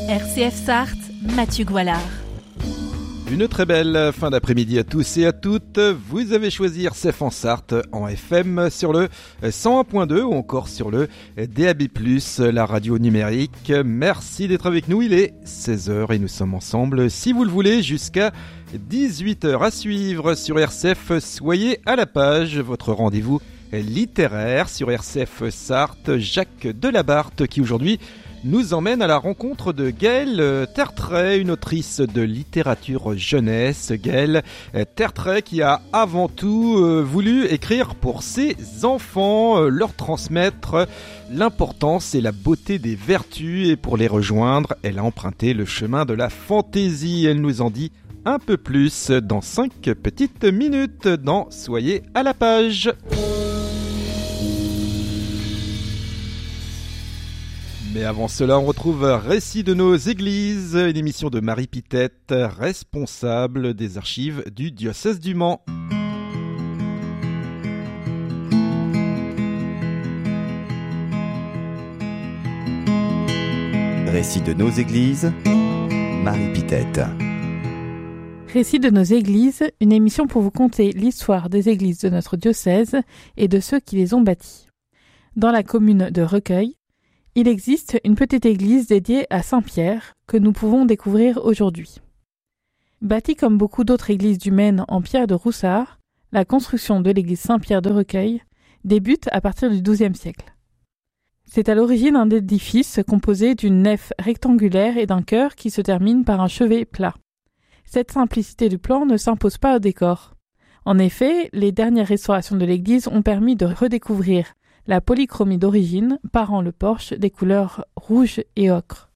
RCF Sarthe, Mathieu Goualard. Une très belle fin d'après-midi à tous et à toutes. Vous avez choisi RCF en Sarthe en FM sur le 101.2 ou encore sur le DAB+, la radio numérique. Merci d'être avec nous. Il est 16h et nous sommes ensemble, si vous le voulez, jusqu'à 18h à suivre sur RCF. Soyez à la page, votre rendez-vous littéraire sur RCF Sarthe. Jacques Delabarthe qui aujourd'hui nous emmène à la rencontre de Gaëlle Tertrais, une autrice de littérature jeunesse. Gaëlle Tertrais qui a avant tout voulu écrire pour ses enfants, leur transmettre l'importance et la beauté des vertus, et pour les rejoindre, elle a emprunté le chemin de la fantaisie. Elle nous en dit un peu plus dans 5 petites minutes dans Soyez à la page. Mais avant cela, on retrouve Récits de nos églises, une émission de Marie Pitette, responsable des archives du diocèse du Mans. Récits de nos églises, Marie Pitette. Récits de nos églises, une émission pour vous conter l'histoire des églises de notre diocèse et de ceux qui les ont bâties. Dans la commune de Recueil, il existe une petite église dédiée à Saint-Pierre que nous pouvons découvrir aujourd'hui. Bâtie comme beaucoup d'autres églises du Maine en pierre de Roussard, la construction de l'église Saint-Pierre de Recueil débute à partir du XIIe siècle. C'est à l'origine un édifice composé d'une nef rectangulaire et d'un chœur qui se termine par un chevet plat. Cette simplicité du plan ne s'impose pas au décor. En effet, les dernières restaurations de l'église ont permis de redécouvrir la polychromie d'origine, parant le porche des couleurs rouge et ocre.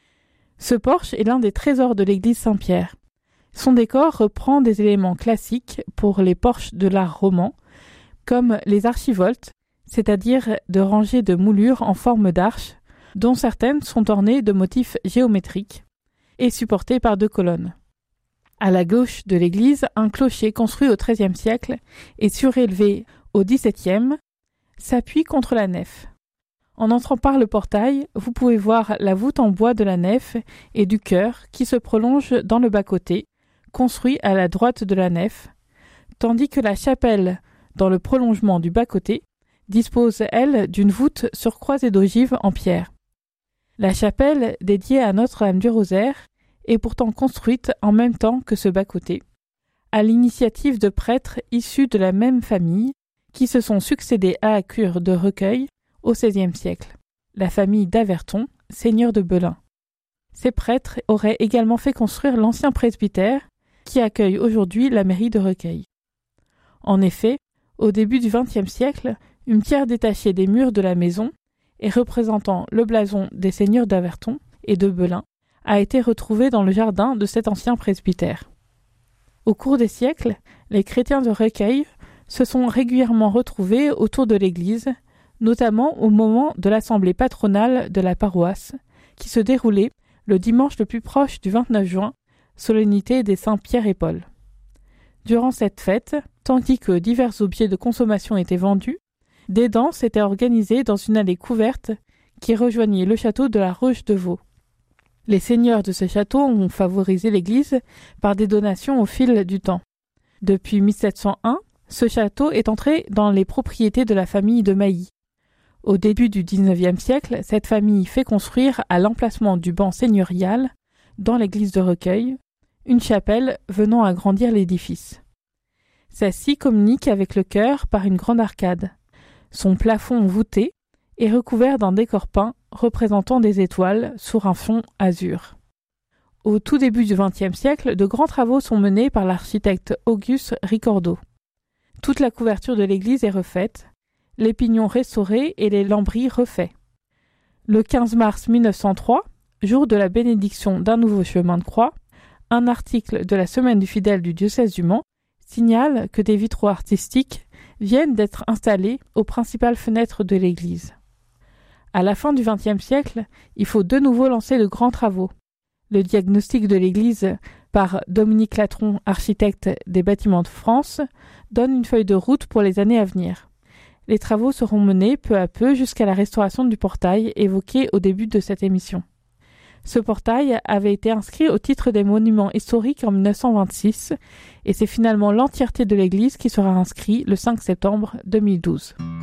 Ce porche est l'un des trésors de l'église Saint-Pierre. Son décor reprend des éléments classiques pour les porches de l'art roman, comme les archivoltes, c'est-à-dire de rangées de moulures en forme d'arche, dont certaines sont ornées de motifs géométriques et supportées par 2 colonnes. À la gauche de l'église, un clocher construit au XIIIe siècle et surélevé au XVIIe s'appuie contre la nef. En entrant par le portail, vous pouvez voir la voûte en bois de la nef et du chœur qui se prolonge dans le bas-côté, construit à la droite de la nef, tandis que la chapelle, dans le prolongement du bas-côté, dispose, elle, d'une voûte sur croisée d'ogives en pierre. La chapelle, dédiée à Notre-Dame du Rosaire, est pourtant construite en même temps que ce bas-côté, à l'initiative de prêtres issus de la même famille, qui se sont succédés à la cure de Recueil au XVIe siècle, la famille d'Averton, seigneur de Belin. Ces prêtres auraient également fait construire l'ancien presbytère qui accueille aujourd'hui la mairie de Recueil. En effet, au début du XXe siècle, une pierre détachée des murs de la maison et représentant le blason des seigneurs d'Averton et de Belin a été retrouvée dans le jardin de cet ancien presbytère. Au cours des siècles, les chrétiens de Recueil se sont régulièrement retrouvés autour de l'église, notamment au moment de l'assemblée patronale de la paroisse, qui se déroulait le dimanche le plus proche du 29 juin, solennité des saints Pierre et Paul. Durant cette fête, tandis que divers objets de consommation étaient vendus, des danses étaient organisées dans une allée couverte qui rejoignait le château de la Roche-de-Vaux. Les seigneurs de ce château ont favorisé l'église par des donations au fil du temps. Depuis 1701, ce château est entré dans les propriétés de la famille de Mailly. Au début du XIXe siècle, cette famille fait construire à l'emplacement du banc seigneurial, dans l'église de Recueil, une chapelle venant agrandir l'édifice. Celle-ci communique avec le chœur par une grande arcade. Son plafond voûté est recouvert d'un décor peint représentant des étoiles sur un fond azur. Au tout début du XXe siècle, de grands travaux sont menés par l'architecte Auguste Ricordeau. Toute la couverture de l'église est refaite, les pignons restaurés et les lambris refaits. Le 15 mars 1903, jour de la bénédiction d'un nouveau chemin de croix, un article de la Semaine du fidèle du diocèse du Mans signale que des vitraux artistiques viennent d'être installés aux principales fenêtres de l'église. À la fin du XXe siècle, il faut de nouveau lancer de grands travaux. Le diagnostic de l'église par Dominique Latron, architecte des Bâtiments de France, donne une feuille de route pour les années à venir. Les travaux seront menés peu à peu jusqu'à la restauration du portail évoquée au début de cette émission. Ce portail avait été inscrit au titre des monuments historiques en 1926 et c'est finalement l'entièreté de l'église qui sera inscrite le 5 septembre 2012.